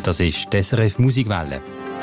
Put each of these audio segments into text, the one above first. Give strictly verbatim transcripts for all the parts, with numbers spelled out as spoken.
Das ist die S R F Musikwelle.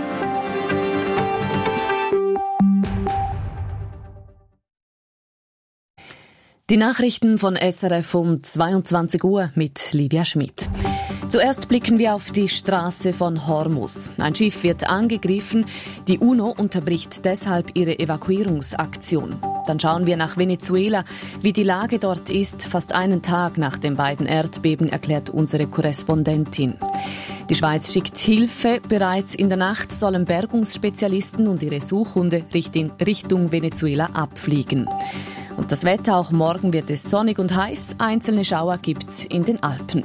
Die Nachrichten von S R F um zweiundzwanzig Uhr mit Livia Schmidt. Zuerst blicken wir auf die Straße von Hormuz. Ein Schiff wird angegriffen. Die UNO unterbricht deshalb ihre Evakuierungsaktion. Dann schauen wir nach Venezuela, wie die Lage dort ist. Fast einen Tag nach den beiden Erdbeben, erklärt unsere Korrespondentin. Die Schweiz schickt Hilfe. Bereits in der Nacht sollen Bergungsspezialisten und ihre Suchhunde Richtung, Richtung Venezuela abfliegen. Und das Wetter, auch morgen wird es sonnig und heiß. Einzelne Schauer gibt's in den Alpen.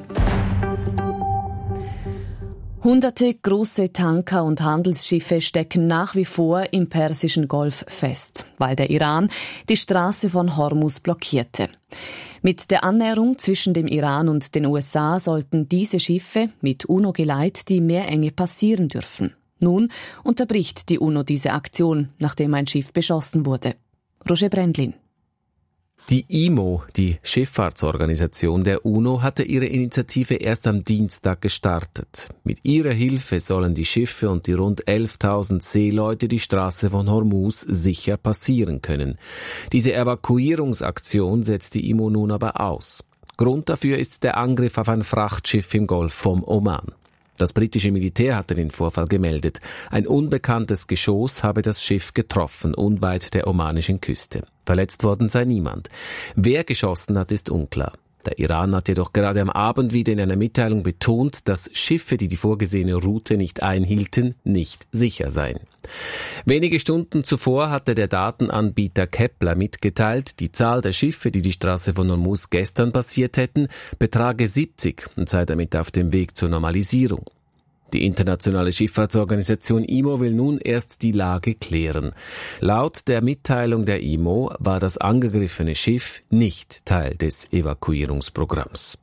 Hunderte große Tanker und Handelsschiffe stecken nach wie vor im Persischen Golf fest, weil der Iran die Straße von Hormuz blockierte. Mit der Annäherung zwischen dem Iran und den U S A sollten diese Schiffe mit UNO-Geleit die Meerenge passieren dürfen. Nun unterbricht die UNO diese Aktion, nachdem ein Schiff beschossen wurde. Roger Brendlin. Die I M O, die Schifffahrtsorganisation der UNO, hatte ihre Initiative erst am Dienstag gestartet. Mit ihrer Hilfe sollen die Schiffe und die rund elftausend Seeleute die Straße von Hormuz sicher passieren können. Diese Evakuierungsaktion setzt die I M O nun aber aus. Grund dafür ist der Angriff auf ein Frachtschiff im Golf vom Oman. Das britische Militär hatte den Vorfall gemeldet. Ein unbekanntes Geschoss habe das Schiff getroffen, unweit der omanischen Küste. Verletzt worden sei niemand. Wer geschossen hat, ist unklar. Der Iran hat jedoch gerade am Abend wieder in einer Mitteilung betont, dass Schiffe, die die vorgesehene Route nicht einhielten, nicht sicher seien. Wenige Stunden zuvor hatte der Datenanbieter Kepler mitgeteilt, die Zahl der Schiffe, die die Straße von Hormuz gestern passiert hätten, betrage siebzig und sei damit auf dem Weg zur Normalisierung. Die internationale Schifffahrtsorganisation I M O will nun erst die Lage klären. Laut der Mitteilung der I M O war das angegriffene Schiff nicht Teil des Evakuierungsprogramms.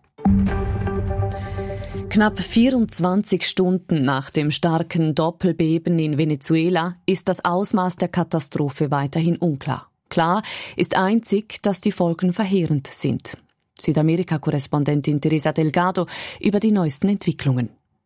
Knapp vierundzwanzig Stunden nach dem starken Doppelbeben in Venezuela ist das Ausmaß der Katastrophe weiterhin unklar. Klar ist einzig, dass die Folgen verheerend sind. Südamerika-Korrespondentin Teresa Delgado über die neuesten Entwicklungen.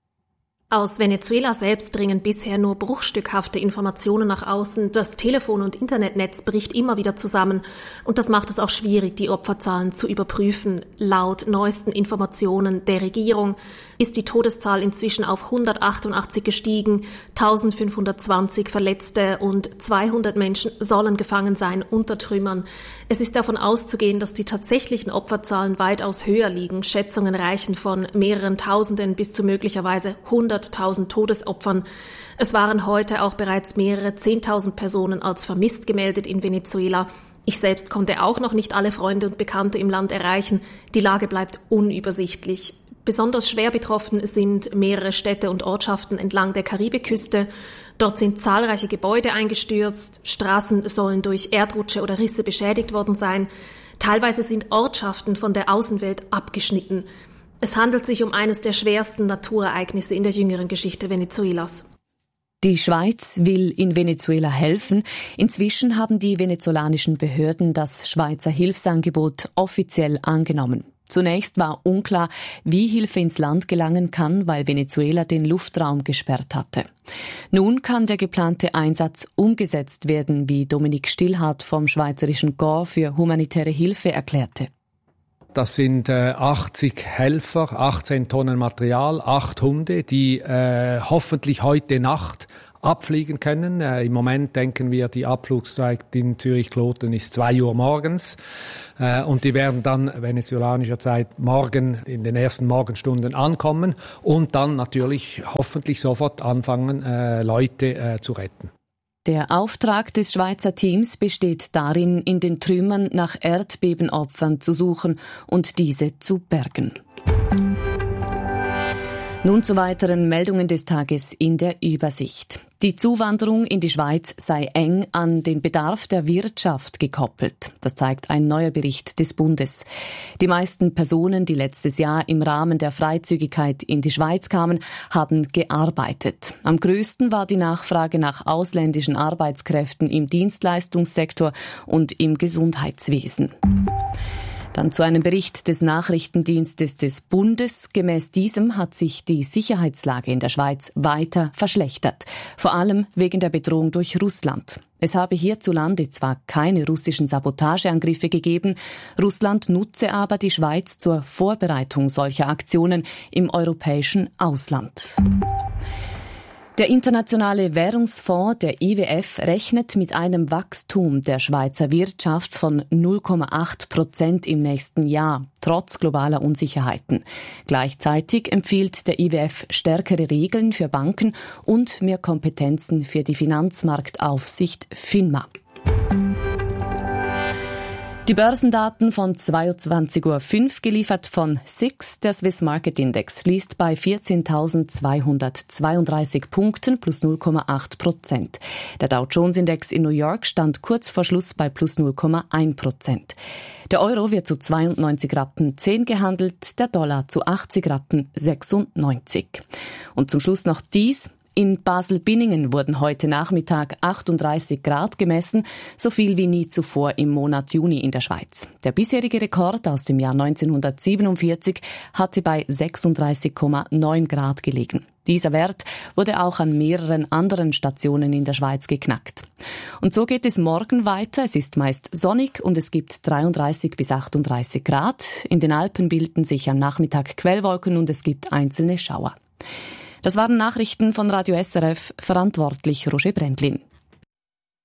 Aus Venezuela selbst dringen bisher nur bruchstückhafte Informationen nach außen. Das Telefon- und Internetnetz bricht immer wieder zusammen. Und das macht es auch schwierig, die Opferzahlen zu überprüfen. Laut neuesten Informationen der Regierung ist die Todeszahl inzwischen auf hundertachtundachtzig gestiegen, eintausendfünfhundertzwanzig Verletzte und zweihundert Menschen sollen gefangen sein unter Trümmern. Es ist davon auszugehen, dass die tatsächlichen Opferzahlen weitaus höher liegen. Schätzungen reichen von mehreren Tausenden bis zu möglicherweise hunderttausend Todesopfern. Es waren heute auch bereits mehrere zehntausend Personen als vermisst gemeldet in Venezuela. Ich selbst konnte auch noch nicht alle Freunde und Bekannte im Land erreichen. Die Lage bleibt unübersichtlich. Besonders schwer betroffen sind mehrere Städte und Ortschaften entlang der Karibikküste. Dort sind zahlreiche Gebäude eingestürzt, Straßen sollen durch Erdrutsche oder Risse beschädigt worden sein. Teilweise sind Ortschaften von der Außenwelt abgeschnitten. Es handelt sich um eines der schwersten Naturereignisse in der jüngeren Geschichte Venezuelas. Die Schweiz will in Venezuela helfen. Inzwischen haben die venezolanischen Behörden das Schweizer Hilfsangebot offiziell angenommen. Zunächst war unklar, wie Hilfe ins Land gelangen kann, weil Venezuela den Luftraum gesperrt hatte. Nun kann der geplante Einsatz umgesetzt werden, wie Dominik Stillhardt vom Schweizerischen Korps für humanitäre Hilfe erklärte. Das sind äh, achtzig Helfer, achtzehn Tonnen Material, acht Hunde, die äh, hoffentlich heute Nacht abfliegen können. Äh, Im Moment denken wir, die Abflugzeit in Zürich-Kloten ist zwei Uhr morgens. Äh, und die werden dann venezolanischer Zeit morgen in den ersten Morgenstunden ankommen und dann natürlich hoffentlich sofort anfangen, äh, Leute äh, zu retten. Der Auftrag des Schweizer Teams besteht darin, in den Trümmern nach Erdbebenopfern zu suchen und diese zu bergen. Nun zu weiteren Meldungen des Tages in der Übersicht. Die Zuwanderung in die Schweiz sei eng an den Bedarf der Wirtschaft gekoppelt. Das zeigt ein neuer Bericht des Bundes. Die meisten Personen, die letztes Jahr im Rahmen der Freizügigkeit in die Schweiz kamen, haben gearbeitet. Am größten war die Nachfrage nach ausländischen Arbeitskräften im Dienstleistungssektor und im Gesundheitswesen. Dann zu einem Bericht des Nachrichtendienstes des Bundes. Gemäß diesem hat sich die Sicherheitslage in der Schweiz weiter verschlechtert. Vor allem wegen der Bedrohung durch Russland. Es habe hierzulande zwar keine russischen Sabotageangriffe gegeben, Russland nutze aber die Schweiz zur Vorbereitung solcher Aktionen im europäischen Ausland. Der Internationale Währungsfonds, der I W F, rechnet mit einem Wachstum der Schweizer Wirtschaft von null Komma acht Prozent im nächsten Jahr, trotz globaler Unsicherheiten. Gleichzeitig empfiehlt der I W F stärkere Regeln für Banken und mehr Kompetenzen für die Finanzmarktaufsicht FINMA. Die Börsendaten von zweiundzwanzig Uhr fünf, geliefert von S I X. Der Swiss Market Index schließt bei vierzehntausendzweihundertzweiunddreißig Punkten plus null Komma acht Prozent. Der Dow Jones Index in New York stand kurz vor Schluss bei plus null Komma eins Prozent. Der Euro wird zu zweiundneunzig Rappen zehn gehandelt, der Dollar zu achtzig Rappen sechsundneunzig. Und zum Schluss noch dies. In Basel-Binningen wurden heute Nachmittag achtunddreißig Grad gemessen, so viel wie nie zuvor im Monat Juni in der Schweiz. Der bisherige Rekord aus dem Jahr neunzehnhundertsiebenundvierzig hatte bei sechsunddreißig Komma neun Grad gelegen. Dieser Wert wurde auch an mehreren anderen Stationen in der Schweiz geknackt. Und so geht es morgen weiter. Es ist meist sonnig und es gibt dreiunddreißig bis achtunddreißig Grad. In den Alpen bilden sich am Nachmittag Quellwolken und es gibt einzelne Schauer. Das waren Nachrichten von Radio S R F, verantwortlich Roger Brendlin.